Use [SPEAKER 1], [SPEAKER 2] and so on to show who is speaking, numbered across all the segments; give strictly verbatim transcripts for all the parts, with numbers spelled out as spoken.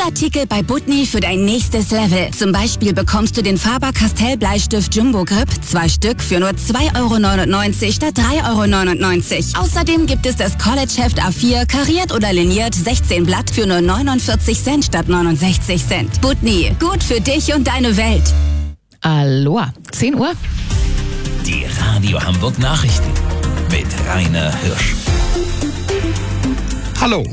[SPEAKER 1] Schulartikel bei Butni für dein nächstes Level. Zum Beispiel bekommst du den Faber-Castell Bleistift Jumbo Grip, zwei Stück für nur zwei Euro neunundneunzig statt drei Euro neunundneunzig. Außerdem gibt es das College-Heft A vier, kariert oder liniert, sechzehn Blatt für nur neunundvierzig Cent statt neunundsechzig Cent. Butni, gut für dich und deine Welt.
[SPEAKER 2] Aloha, zehn Uhr.
[SPEAKER 3] Die Radio Hamburg Nachrichten mit Rainer Hirsch.
[SPEAKER 4] Hallo.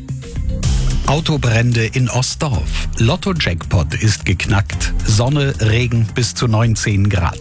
[SPEAKER 4] Autobrände in Ostdorf. Lotto-Jackpot ist geknackt. Sonne, Regen bis zu neunzehn Grad.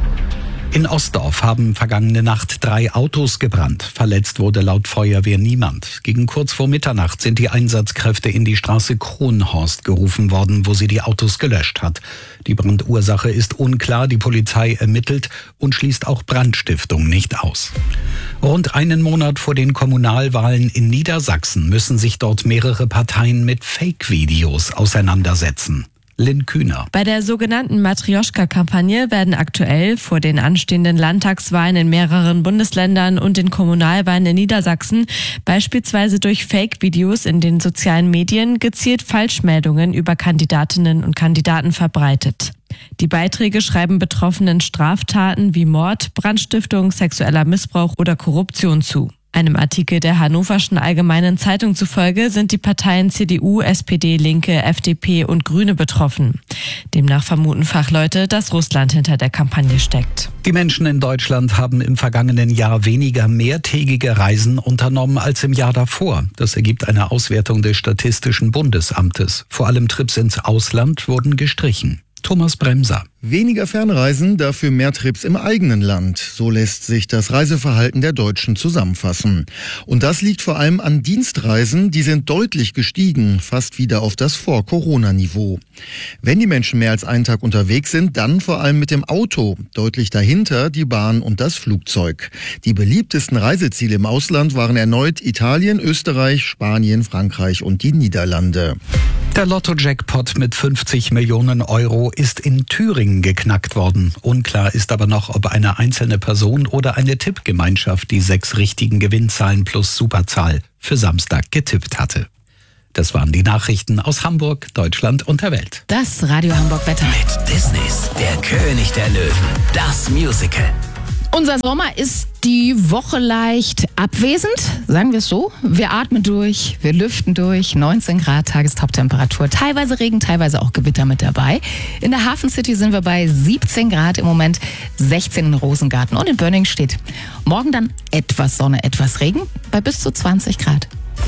[SPEAKER 4] In Ostdorf haben vergangene Nacht drei Autos gebrannt. Verletzt wurde laut Feuerwehr niemand. Gegen kurz vor Mitternacht sind die Einsatzkräfte in die Straße Kronhorst gerufen worden, wo sie die Autos gelöscht hat. Die Brandursache ist unklar, die Polizei ermittelt und schließt auch Brandstiftung nicht aus. Rund einen Monat vor den Kommunalwahlen in Niedersachsen müssen sich dort mehrere Parteien mit Fake-Videos auseinandersetzen. Lynn Kühner.
[SPEAKER 5] Bei der sogenannten Matrioschka-Kampagne werden aktuell vor den anstehenden Landtagswahlen in mehreren Bundesländern und den Kommunalwahlen in Niedersachsen beispielsweise durch Fake-Videos in den sozialen Medien gezielt Falschmeldungen über Kandidatinnen und Kandidaten verbreitet. Die Beiträge schreiben Betroffenen Straftaten wie Mord, Brandstiftung, sexueller Missbrauch oder Korruption zu. Einem Artikel der Hannoverschen Allgemeinen Zeitung zufolge sind die Parteien C D U, S P D, Linke, F D P und Grüne betroffen. Demnach vermuten Fachleute, dass Russland hinter der Kampagne steckt.
[SPEAKER 4] Die Menschen in Deutschland haben im vergangenen Jahr weniger mehrtägige Reisen unternommen als im Jahr davor. Das ergibt eine Auswertung des Statistischen Bundesamtes. Vor allem Trips ins Ausland wurden gestrichen. Thomas Bremser.
[SPEAKER 6] Weniger Fernreisen, dafür mehr Trips im eigenen Land. So lässt sich das Reiseverhalten der Deutschen zusammenfassen. Und das liegt vor allem an Dienstreisen, die sind deutlich gestiegen, fast wieder auf das Vor-Corona-Niveau. Wenn die Menschen mehr als einen Tag unterwegs sind, dann vor allem mit dem Auto. Deutlich dahinter die Bahn und das Flugzeug. Die beliebtesten Reiseziele im Ausland waren erneut Italien, Österreich, Spanien, Frankreich und die Niederlande.
[SPEAKER 4] Der Lotto-Jackpot mit fünfzig Millionen Euro ist in Thüringen geknackt worden. Unklar ist aber noch, ob eine einzelne Person oder eine Tippgemeinschaft die sechs richtigen Gewinnzahlen plus Superzahl für Samstag getippt hatte. Das waren die Nachrichten aus Hamburg, Deutschland und der Welt.
[SPEAKER 2] Das Radio Hamburg Wetter.
[SPEAKER 3] Mit Disneys Der König der Löwen, das Musical.
[SPEAKER 2] Unser Sommer ist die Woche leicht abwesend, sagen wir es so. Wir atmen durch, wir lüften durch, neunzehn Grad Tagestoptemperatur, teilweise Regen, teilweise auch Gewitter mit dabei. In der Hafen City sind wir bei siebzehn Grad im Moment, sechzehn in Rosengarten und in Bönning steht morgen dann etwas Sonne, etwas Regen bei bis zu zwanzig Grad.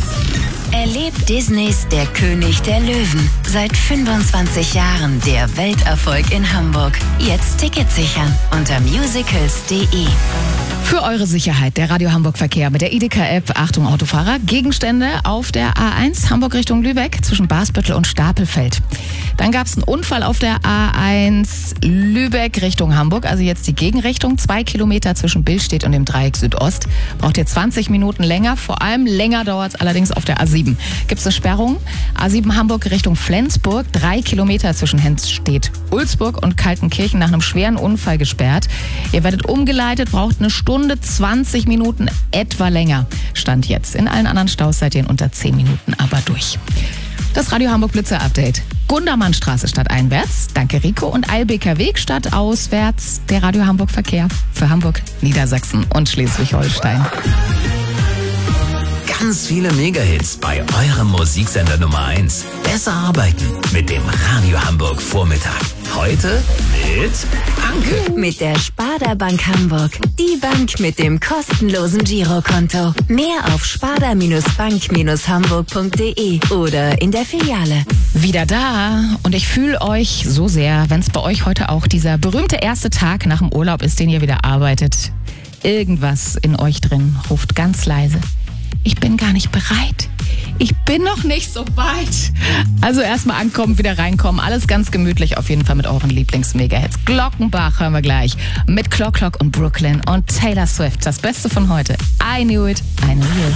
[SPEAKER 1] Erlebt Disneys Der König der Löwen. Seit fünfundzwanzig Jahren der Welterfolg in Hamburg. Jetzt Tickets sichern unter musicals punkt de.
[SPEAKER 2] Für eure Sicherheit der Radio Hamburg Verkehr mit der I D K-App. Achtung Autofahrer, Gegenstände auf der A eins Hamburg Richtung Lübeck zwischen Basbüttel und Stapelfeld. Dann gab es einen Unfall auf der A eins Lübeck Richtung Hamburg, also jetzt die Gegenrichtung. Zwei Kilometer zwischen Billstedt und dem Dreieck Südost. Braucht ihr zwanzig Minuten länger, vor allem länger dauert es allerdings auf der A sieben. Gibt es eine Sperrung? A sieben Hamburg Richtung Flensburg, drei Kilometer zwischen Henstedt-Ulzburg und Kaltenkirchen nach einem schweren Unfall gesperrt. Ihr werdet umgeleitet, braucht eine Stunde, zwanzig Minuten etwa länger. Stand jetzt. In allen anderen Staus seid ihr in unter zehn Minuten aber durch. Das Radio Hamburg Blitzer Update. Gundermannstraße stadteinwärts, danke Rico, und Eilbeker Weg stadtauswärts, der Radio Hamburg Verkehr für Hamburg, Niedersachsen und Schleswig-Holstein.
[SPEAKER 3] Ganz viele Megahits bei eurem Musiksender Nummer eins. Besser arbeiten mit dem Radio Hamburg Vormittag. Heute mit Anke.
[SPEAKER 1] Mit der Sparda Bank Hamburg. Die Bank mit dem kostenlosen Girokonto. Mehr auf sparda bank hamburg punkt de oder in der Filiale.
[SPEAKER 2] Wieder da, und ich fühle euch so sehr, wenn es bei euch heute auch dieser berühmte erste Tag nach dem Urlaub ist, den ihr wieder arbeitet. Irgendwas in euch drin ruft ganz leise: Ich bin gar nicht bereit. Ich bin noch nicht so weit. Also erstmal ankommen, wieder reinkommen. Alles ganz gemütlich, auf jeden Fall mit euren Lieblings-Mega-Hits. Glockenbach hören wir gleich. Mit Clock Clock und Brooklyn und Taylor Swift. Das Beste von heute. I knew it, I knew you.